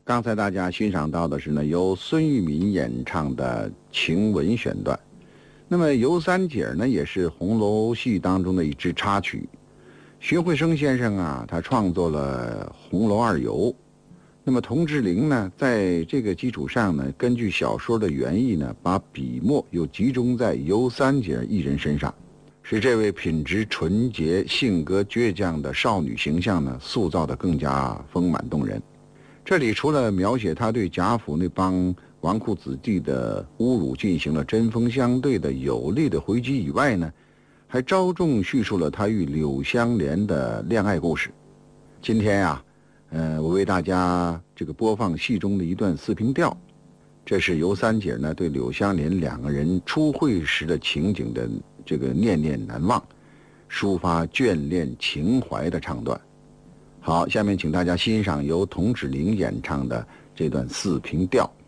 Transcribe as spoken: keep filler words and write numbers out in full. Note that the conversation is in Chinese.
刚才大家欣赏到的是呢，由孙玉民演唱的晴雯选段。那么游三姐呢，也是红楼戏当中的一支插曲。荀慧生先生啊，他创作了《红楼二游》。那么童志玲呢，在这个基础上呢，根据小说的原意呢，把笔墨又集中在游三姐一人身上，使这位品质纯洁、性格倔强的少女形象呢，塑造得更加丰满动人。这里除了描写她对贾府那帮纨绔子弟的侮辱进行了针锋相对的有力的回击以外呢，还着重叙述了她与柳湘莲的恋爱故事。今天呀、啊，呃，我为大家这个播放戏中的一段四平调，这是游三姐呢对柳湘莲两个人初会时的情景的这个念念难忘，抒发眷恋情怀的唱段。好，下面请大家欣赏由童芷苓演唱的这段四平调。